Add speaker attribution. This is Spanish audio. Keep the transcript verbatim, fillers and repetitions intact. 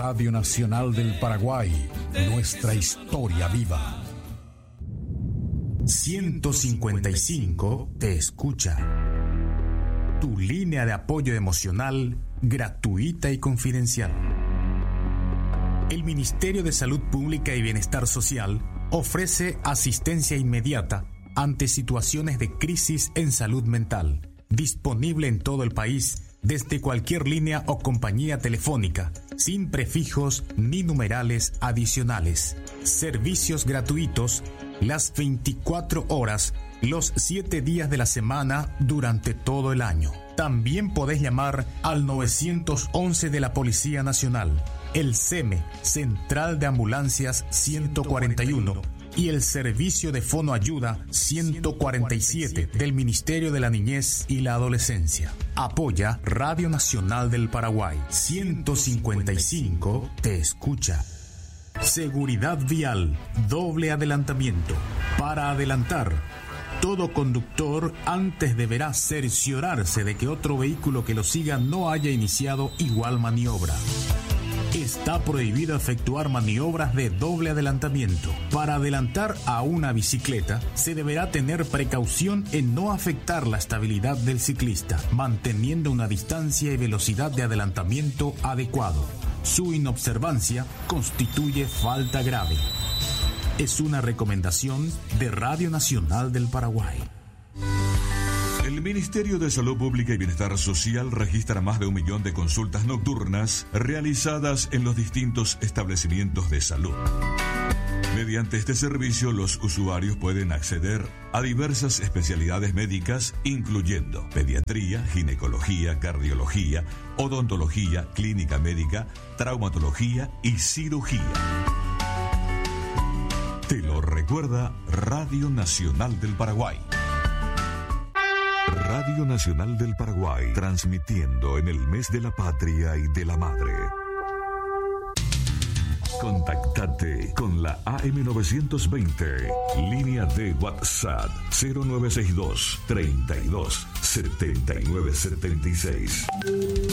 Speaker 1: Radio Nacional del Paraguay, nuestra historia viva.
Speaker 2: ciento cincuenta y cinco te escucha. Tu línea de apoyo emocional gratuita y confidencial. El Ministerio de Salud Pública y Bienestar Social ofrece asistencia inmediata ante situaciones de crisis en salud mental, disponible en todo el país desde cualquier línea o compañía telefónica, sin prefijos ni numerales adicionales. Servicios gratuitos las veinticuatro horas, los siete días de la semana durante todo el año. También podés llamar al nueve once de la Policía Nacional, el C E M E, Central de Ambulancias ciento cuarenta y uno, y el Servicio de Fono Ayuda ciento cuarenta y siete del Ministerio de la Niñez y la Adolescencia. Apoya Radio Nacional del Paraguay. ciento cincuenta y cinco te escucha. Seguridad vial, doble adelantamiento. Para adelantar, todo conductor antes deberá cerciorarse de que otro vehículo que lo siga no haya iniciado igual maniobra. Está prohibido efectuar maniobras de doble adelantamiento. Para adelantar a una bicicleta, se deberá tener precaución en no afectar la estabilidad del ciclista, manteniendo una distancia y velocidad de adelantamiento adecuado. Su inobservancia constituye falta grave. Es una recomendación de Radio Nacional del Paraguay.
Speaker 3: El Ministerio de Salud Pública y Bienestar Social registra más de un millón de consultas nocturnas realizadas en los distintos establecimientos de salud. Mediante este servicio, los usuarios pueden acceder a diversas especialidades médicas, incluyendo pediatría, ginecología, cardiología, odontología, clínica médica, traumatología y cirugía. Te lo recuerda Radio Nacional del Paraguay. Radio Nacional del Paraguay, transmitiendo en el mes de la patria y de la madre. Contactate con la A M novecientos veinte, línea de WhatsApp cero nueve seis dos, treinta y dos, setenta y nueve setenta y seis.